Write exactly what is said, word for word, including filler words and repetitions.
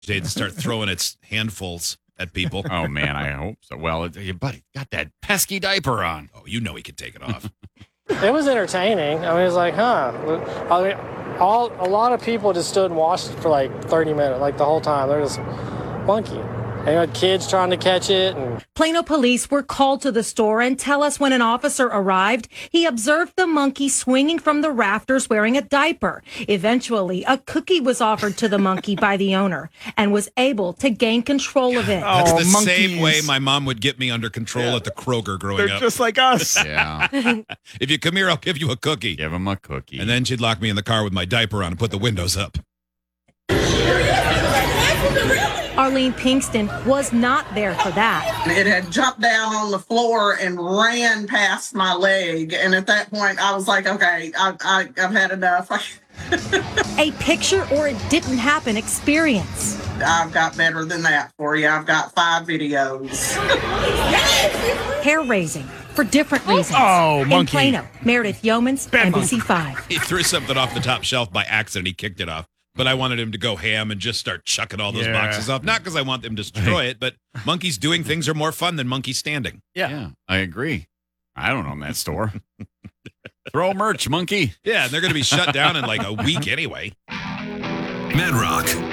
to start throwing its handfuls at people. Oh, man, I hope so. Well, it, your buddy got that pesky diaper on. Oh, you know he can take it off. It was entertaining. I mean, it was like, huh. I mean, all a lot of people just stood and watched for like thirty minutes, like the whole time. They're just monkey. And you had kids trying to catch it. And Plano police were called to the store and tell us when an officer arrived, he observed the monkey swinging from the rafters wearing a diaper. Eventually, a cookie was offered to the monkey by the owner and was able to gain control of it. That's Oh, the monkeys. same way my mom would get me under control at the Kroger growing They're up. just like us. Yeah. If you come here, I'll give you a cookie. Give him a cookie. And then she'd lock me in the car with my diaper on and put the windows up. Arlene Pinkston was not there for that. It had jumped down on the floor and ran past my leg. And at that point, I was like, okay, I, I, I've had enough. A picture or it didn't happen experience. I've got better than that for you. I've got five videos. Hair raising for different reasons. Oh, In monkey. Plano, Meredith Yeomans, Bad N B C five. He threw something off the top shelf by accident. He kicked it off. But I wanted him to go ham and just start chucking all those Yeah. boxes off. Not because I want them to destroy it, but monkeys doing things are more fun than monkeys standing. yeah. yeah, I agree. I don't own that store. Throw merch, monkey. Yeah, and they're going to be shut down in like a week anyway. Mad Rock